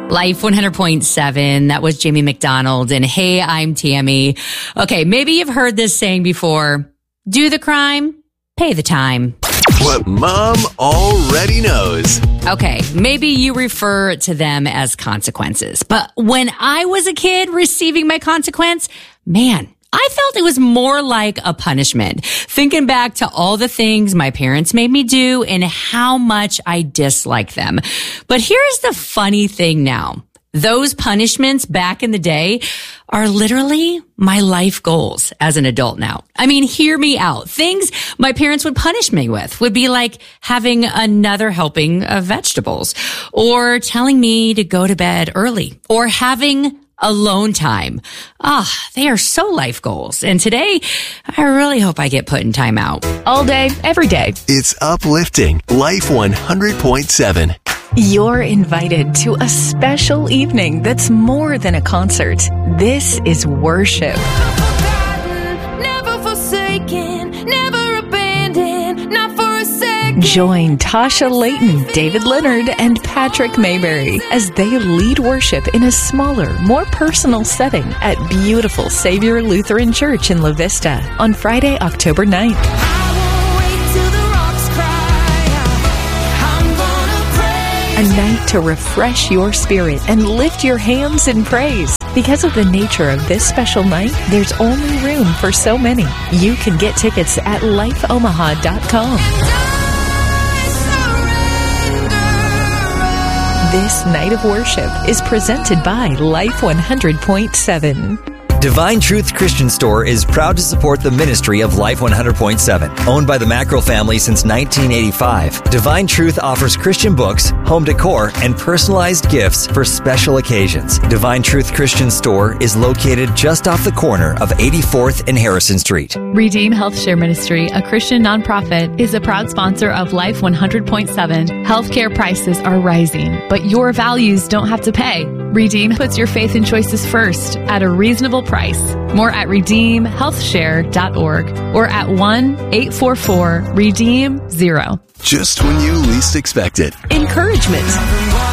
Life 100.7. That was Jamie McDonald. And hey, I'm Tammy. Okay, maybe you've heard this saying before. Do the crime, pay the time. What Mom already knows. Okay, maybe you refer to them as consequences. But when I was a kid receiving my consequence, man, I felt it was more like a punishment. Thinking back to all the things my parents made me do and how much I disliked them. But here's the funny thing now. Those punishments back in the day are literally my life goals as an adult now. I mean, hear me out. Things my parents would punish me with would be like having another helping of vegetables, or telling me to go to bed early, or having alone time. They are so life goals. And today, I really hope I get put in time out. All day, every day. It's uplifting. Life 100.7. You're invited to a special evening that's more than a concert. This is worship. Never forsaken, never abandoned, not for a second. Join Tasha Layton, David Leonard, and Patrick Mayberry as they lead worship in a smaller, more personal setting at beautiful Savior Lutheran Church in La Vista on Friday, October 9th. A night to refresh your spirit and lift your hands in praise. Because of the nature of this special night, there's only room for so many. You can get tickets at lifeomaha.com. This night of worship is presented by Life 100.7. Divine Truth Christian Store is proud to support the ministry of Life 100.7. Owned by the Macro family since 1985, Divine Truth offers Christian books, home decor, and personalized gifts for special occasions. Divine Truth Christian Store is located just off the corner of 84th and Harrison Street. Redeem Health Share Ministry, a Christian nonprofit, is a proud sponsor of Life 100.7. Healthcare prices are rising, but your values don't have to pay. Redeem puts your faith and choices first at a reasonable price. More at redeemhealthshare.org or at 1-844-REDEEM-0. Just when you least expect it. Encouragement,